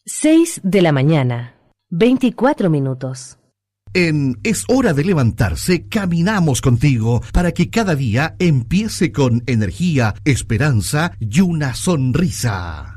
6 de la mañana, 24 minutos. En Es Hora de Levantarse, caminamos contigo para que cada día empiece con energía, esperanza y una sonrisa.